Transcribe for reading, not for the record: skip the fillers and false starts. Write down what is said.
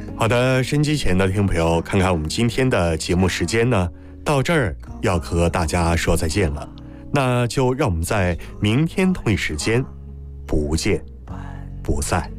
好的，收音机前的听众朋友，看看我们今天的节目时间呢，到这儿要和大家说再见了，那就让我们在明天同一时间不见不散。